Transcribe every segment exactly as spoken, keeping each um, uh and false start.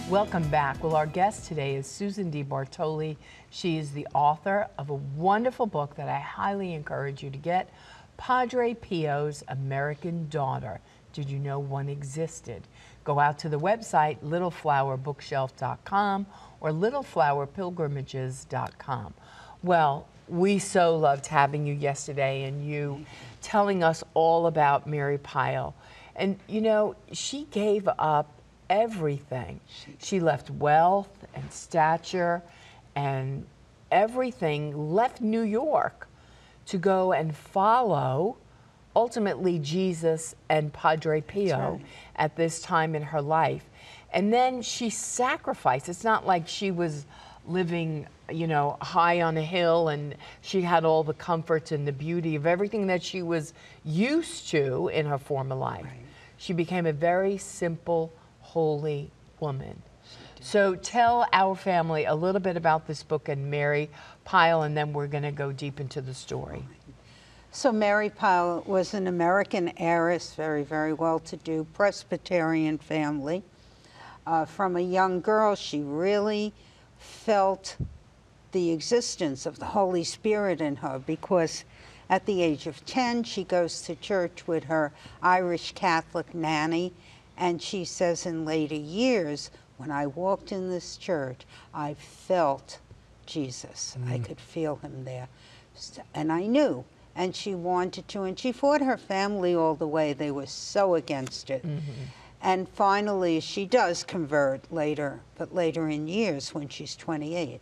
Welcome back. Well, our guest today is Susan DiBartoli. She is the author of a wonderful book that I highly encourage you to get, Padre Pio's American Daughter. Did you know one existed? Go out to the website little flower bookshelf dot com or little flower pilgrimages dot com. Well, we so loved having you yesterday and you telling us all about Mary Pile. And you know, she gave up everything. She left wealth and stature and everything, left New York to go and follow ultimately Jesus and Padre Pio right. at this time in her life. And then she sacrificed. It's not like she was living, you know, high on a hill and she had all the comforts and the beauty of everything that she was used to in her former life. Right. She became a very simple, holy woman. So tell our family a little bit about this book and Mary Pile, and then we're going to go deep into the story. So Mary Pile was an American heiress, very, very well-to-do Presbyterian family. Uh, from a young girl, she really felt the existence of the Holy Spirit in her because at the age of ten, she goes to church with her Irish Catholic nanny, and she says in later years, when I walked in this church, I felt Jesus. Mm. I could feel him there. And I knew. And she wanted to, and she fought her family all the way. They were so against it. Mm-hmm. And finally, she does convert later, but later in years when she's twenty-eight.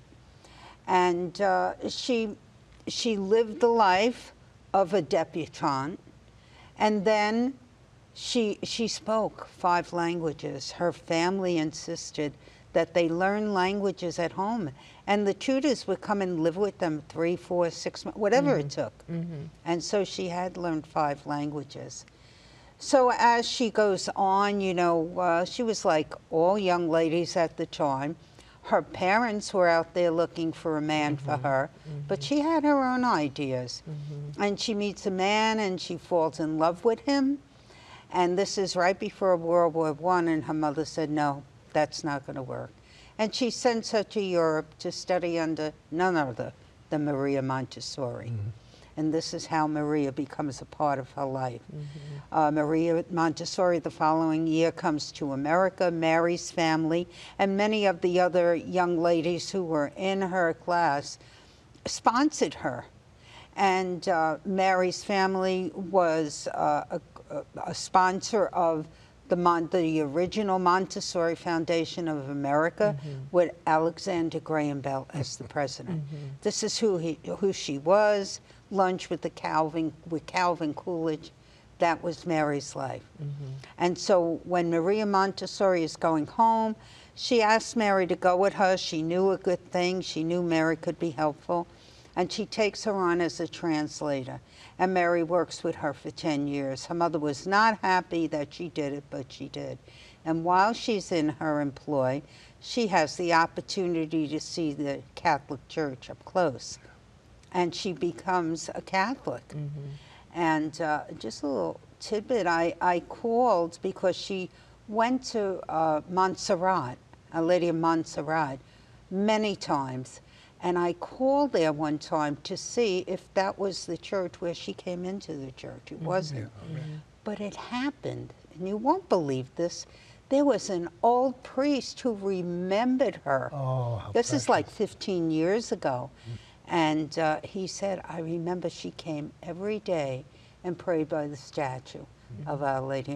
And uh, she, she lived the life of a debutante, and then she, she spoke five languages. Her family insisted that they learn languages at home. And the tutors would come and live with them three, four, six months, whatever mm-hmm. it took. Mm-hmm. And so she had learned five languages. So as she goes on, you know, uh, she was like all young ladies at the time. Her parents were out there looking for a man mm-hmm. for her, mm-hmm. but she had her own ideas. Mm-hmm. And she meets a man and she falls in love with him. And this is right before World War One, and her mother said, no, that's not going to work. And she sends her to Europe to study under none other than Maria Montessori. Mm-hmm. And this is how Maria becomes a part of her life. Mm-hmm. uh, Maria Montessori the following year comes to America, Mary's family, and many of the other young ladies who were in her class sponsored her. And uh, Mary's family was uh, a, a sponsor of The, Mon the original Montessori Foundation of America mm-hmm. with Alexander Graham Bell as the president. Mm-hmm. This is who he, who she was. Lunch with the Calvin with Calvin Coolidge. That was Mary's life. Mm-hmm. And so when Maria Montessori is going home, she asks Mary to go with her. She knew a good thing. She knew Mary could be helpful. And she takes her on as a translator. And Mary works with her for ten years. Her mother was not happy that she did it, but she did. And while she's in her employ, she has the opportunity to see the Catholic Church up close. And she becomes a Catholic. Mm-hmm. And uh, just a little tidbit, I, I called because she went to uh, Montserrat, Our Lady of Montserrat, many times. And I called there one time to see if that was the church where she came into the church. It wasn't. Yeah, okay. But it happened, and you won't believe this. There was an old priest who remembered her. Oh, how This precious. is like fifteen years ago. Mm. And uh, he said, I remember she came every day and prayed by the statue mm. of Our Lady